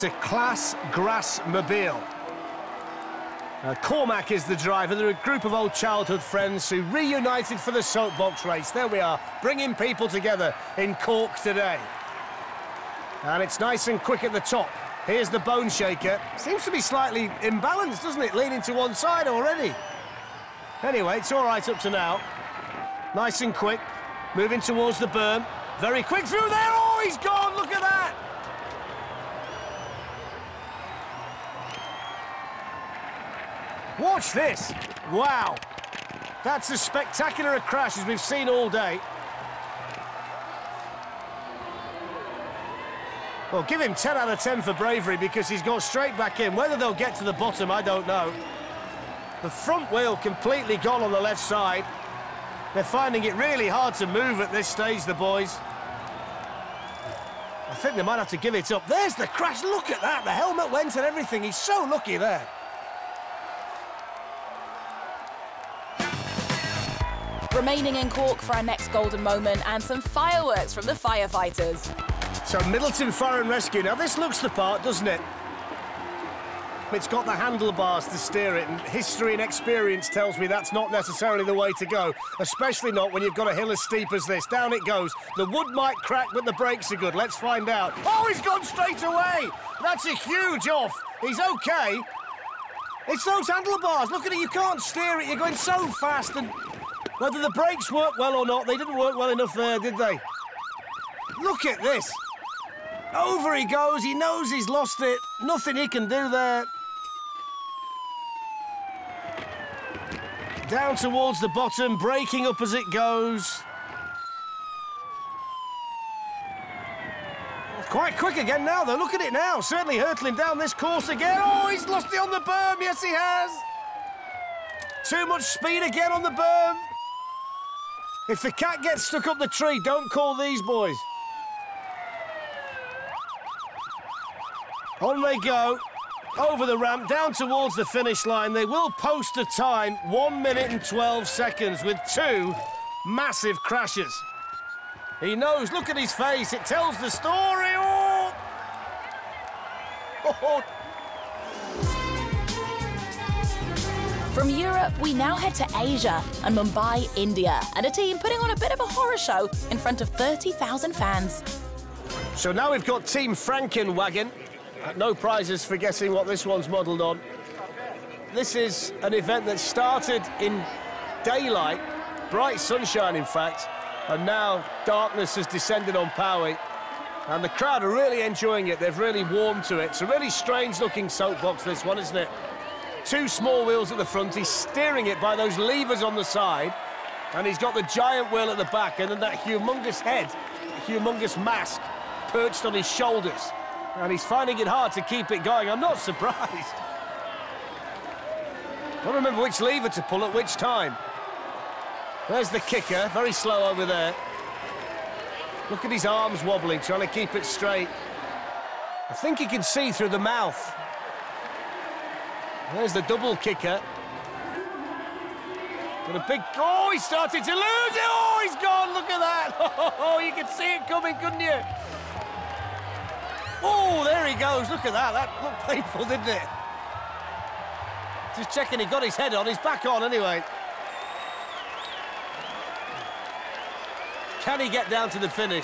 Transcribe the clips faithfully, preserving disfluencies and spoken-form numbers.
The Class Grass Mobile. Uh, Cormac is the driver. They're a group of old childhood friends who reunited for the soapbox race. There we are, bringing people together in Cork today. And it's nice and quick at the top. Here's the Bone Shaker. Seems to be slightly imbalanced, doesn't it? Leaning to one side already. Anyway, it's all right up to now. Nice and quick. Moving towards the berm. Very quick through there. Oh, he's gone. Look at that. Watch this. Wow. That's as spectacular a crash as we've seen all day. Well, give him ten out of ten for bravery because he's gone straight back in. Whether they'll get to the bottom, I don't know. The front wheel completely gone on the left side. They're finding it really hard to move at this stage, the boys. I think they might have to give it up. There's the crash. Look at that. The helmet went and everything. He's so lucky there. Remaining in Cork for our next golden moment and some fireworks from the firefighters. So Middleton Fire and Rescue. Now this looks the part, doesn't it? It's got the handlebars to steer it, and history and experience tells me that's not necessarily the way to go, especially not when you've got a hill as steep as this. Down it goes. The wood might crack, but the brakes are good. Let's find out. Oh, he's gone straight away! That's a huge off. He's OK. It's those handlebars. Look at it. You can't steer it. You're going so fast, and whether the brakes work well or not, they didn't work well enough there, did they? Look at this. Over he goes. He knows he's lost it. Nothing he can do there. Down towards the bottom, breaking up as it goes. Quite quick again now, though. Look at it now. Certainly hurtling down this course again. Oh, he's lost it on the berm. Yes, he has. Too much speed again on the berm. If the cat gets stuck up the tree, don't call these boys. On they go. Over the ramp, down towards the finish line. They will post a time, one minute and twelve seconds, with two massive crashes. He knows, look at his face, it tells the story. Oh! Oh! From Europe, we now head to Asia and Mumbai, India, and a team putting on a bit of a horror show in front of thirty thousand fans. So now we've got Team Frankenwagen. No prizes for guessing what this one's modelled on. This is an event that started in daylight, bright sunshine in fact, and now darkness has descended on Powie. And the crowd are really enjoying it. They've really warmed to it. It's a really strange-looking soapbox, this one, isn't it? Two small wheels at the front. He's steering it by those levers on the side. And he's got the giant wheel at the back, and then that humongous head, humongous mask perched on his shoulders. And he's finding it hard to keep it going. I'm not surprised. Don't remember which lever to pull at which time. There's the kicker, very slow over there. Look at his arms wobbling, trying to keep it straight. I think he can see through the mouth. There's the double kicker. Got a big... Oh, he started to lose it! Oh, he's gone, look at that! Oh, you could see it coming, couldn't you? Oh, there he goes. Look at that. That looked painful, didn't it? Just checking he got his head on. He's back on anyway. Can he get down to the finish?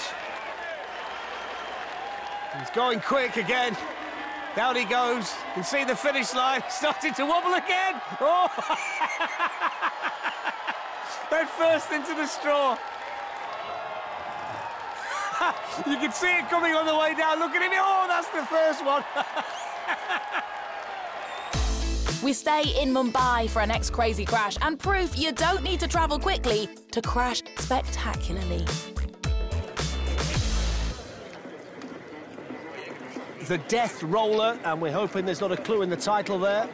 He's going quick again. Down he goes. You can see the finish line. Starting to wobble again. Oh! Head first into the straw. You can see it coming on the way down. Look at him. Oh, that's the first one. We stay in Mumbai for our next crazy crash and proof you don't need to travel quickly to crash spectacularly. The Death Roller, and we're hoping there's not a clue in the title there.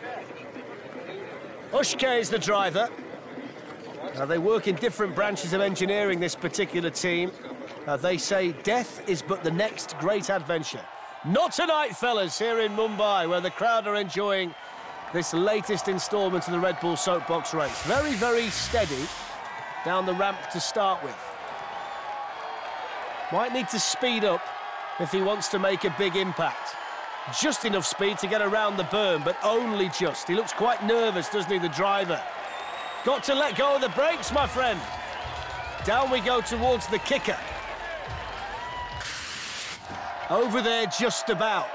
Ushke is the driver. Now, they work in different branches of engineering, this particular team. Uh, they say death is but the next great adventure. Not tonight, fellas, here in Mumbai, where the crowd are enjoying this latest instalment of the Red Bull Soapbox race. Very, very steady down the ramp to start with. Might need to speed up if he wants to make a big impact. just enough speed to get around the berm, but only just. He looks quite nervous, doesn't he, the driver? Got to let go of the brakes, my friend. Down we go towards the kicker. Over there, just about.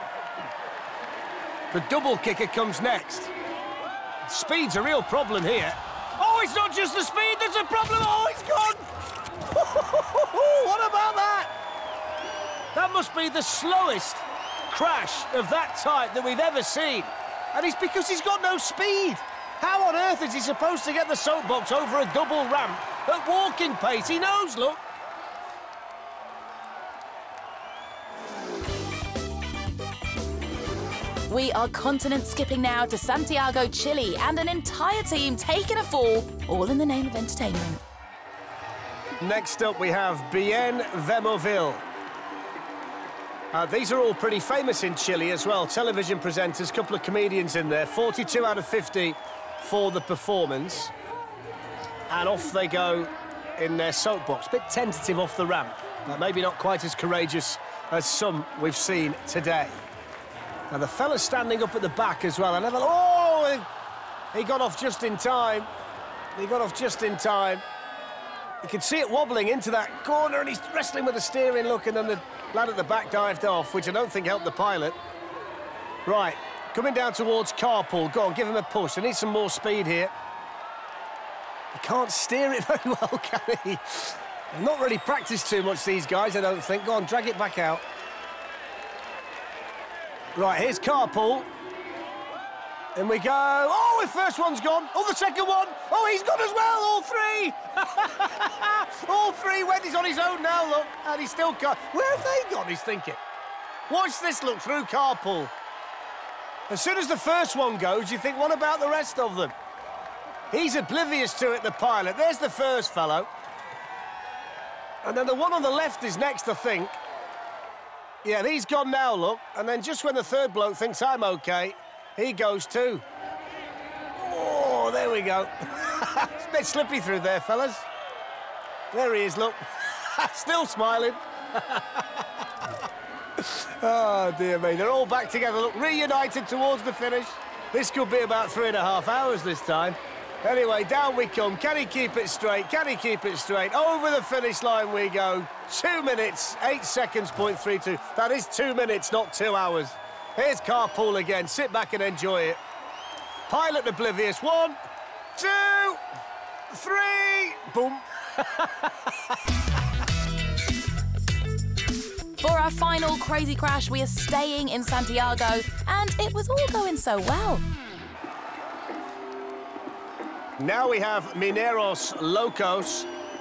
The double kicker comes next. Speed's a real problem here. Oh, it's not just the speed that's a problem. Oh, it's gone. What about that? That must be the slowest crash of that type that we've ever seen. And it's because he's got no speed. How on earth is he supposed to get the soapbox over a double ramp at walking pace? He knows, look. We are continent skipping now to Santiago, Chile, and an entire team taking a fall, all in the name of entertainment. Next up, we have Bien Vemoville. Uh, these are all pretty famous in Chile as well. Television presenters, couple of comedians in there. forty-two out of fifty for the performance. And off they go in their soapbox. Bit tentative off the ramp. Uh, maybe not quite as courageous as some we've seen today. Now, the fella's standing up at the back as well. I never... Oh! He got off just in time. He got off just in time. You can see it wobbling into that corner, and he's wrestling with the steering, look, and then the lad at the back dived off, which I don't think helped the pilot. Right, coming down towards Carpool. Go on, give him a push. They need some more speed here. He can't steer it very well, can he? They've not really practiced too much, these guys, I don't think. Go on, drag it back out. Right, here's Carpool. In we go. Oh, the first one's gone. Oh, the second one. Oh, he's gone as well, all three. All three went. He's on his own now, look. And he's still got... Where have they gone, he's thinking? Watch this look through Carpool. As soon as the first one goes, you think, what about the rest of them? He's oblivious to it, the pilot. There's the first fellow. And then the one on the left is next, I think. Yeah, he's gone now, look. And then just when the third bloke thinks I'm OK, he goes too. Oh, there we go. It's a bit slippy through there, fellas. There he is, look. Still smiling. Oh, dear me. They're all back together, look, reunited towards the finish. This could be about three and a half hours this time. Anyway, down we come. Can he keep it straight? Can he keep it straight? Over the finish line we go. Two minutes, eight seconds, point three two. That is two minutes, not two hours. Here's Carpool again. Sit back and enjoy it. Pilot oblivious. One, two, three. Boom. For our final crazy crash, we are staying in Santiago, and it was all going so well. Now we have Mineros Locos.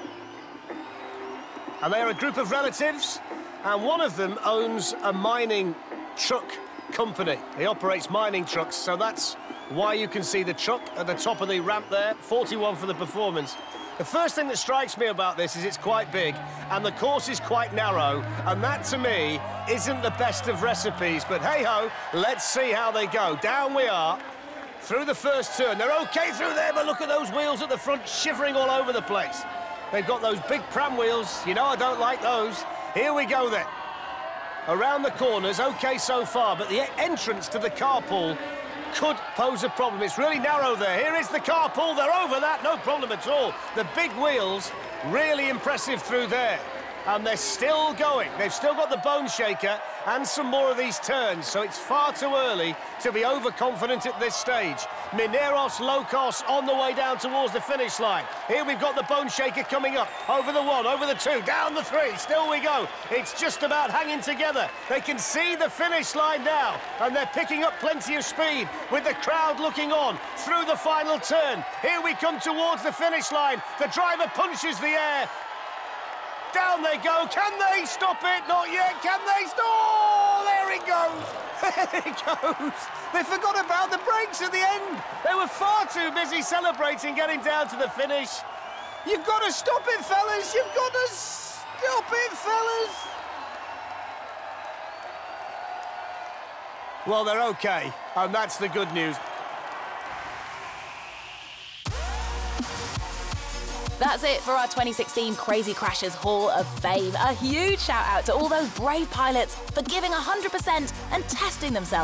And they are a group of relatives, and one of them owns a mining truck company. He operates mining trucks, so that's why you can see the truck at the top of the ramp there. forty-one for the performance. The first thing that strikes me about this is it's quite big, and the course is quite narrow, and that, to me, isn't the best of recipes. But hey-ho, let's see how they go. Down we are. Through the first turn. They're OK through there, but look at those wheels at the front shivering all over the place. They've got those big pram wheels. You know I don't like those. Here we go then. Around the corners, OK so far, but the entrance to the Carpool could pose a problem. It's really narrow there. Here is the Carpool. They're over that, no problem at all. The big wheels, really impressive through there. And they're still going. They've still got the bone shaker and some more of these turns, so it's far too early to be overconfident at this stage. Mineros Locos on the way down towards the finish line. Here we've got the bone shaker coming up. Over the one, over the two, down the three. Still we go. It's just about hanging together. They can see the finish line now, and they're picking up plenty of speed with the crowd looking on through the final turn. Here we come towards the finish line. The driver punches the air. Down they go. Can they stop it? Not yet. Can they stop? Oh, there it goes. There it goes. They forgot about the brakes at the end. They were far too busy celebrating getting down to the finish. You've got to stop it, fellas. You've got to stop it, fellas. Well, they're OK, and that's the good news. That's it for our twenty sixteen Crazy Crashers Hall of Fame. A huge shout out to all those brave pilots for giving one hundred percent and testing themselves